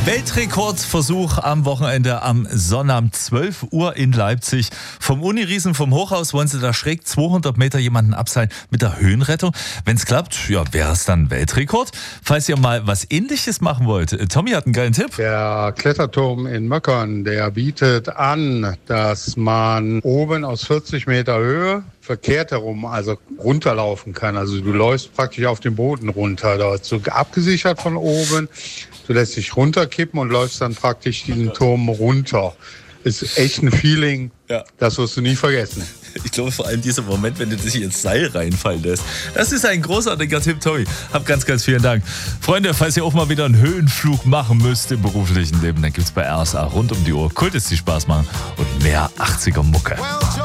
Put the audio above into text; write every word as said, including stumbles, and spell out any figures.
Weltrekordversuch am Wochenende am Sonnabend, zwölf Uhr in Leipzig. Vom Uniriesen, vom Hochhaus wollen sie da schräg zweihundert Meter jemanden abseilen mit der Höhenrettung. Wenn es klappt, ja, wäre es dann Weltrekord. Falls ihr mal was Ähnliches machen wollt, Tommy hat einen geilen Tipp. Der Kletterturm in Möckern, der bietet an, dass man oben aus vierzig Meter Höhe verkehrt herum, also runterlaufen kann. Also du läufst praktisch auf den Boden runter, dort so abgesichert von oben. Du lässt dich runterkippen und läufst dann praktisch diesen Turm runter. Ist echt ein Feeling, ja. Das wirst du nie vergessen. Ich glaube vor allem dieser Moment, wenn du dich ins Seil reinfallen lässt. Das ist ein großartiger Tipp, Tommy. Hab ganz, ganz vielen Dank. Freunde, falls ihr auch mal wieder einen Höhenflug machen müsst im beruflichen Leben, dann gibt's bei R S A rund um die Uhr Kultis, die Spaß machen und mehr achtziger Mucke.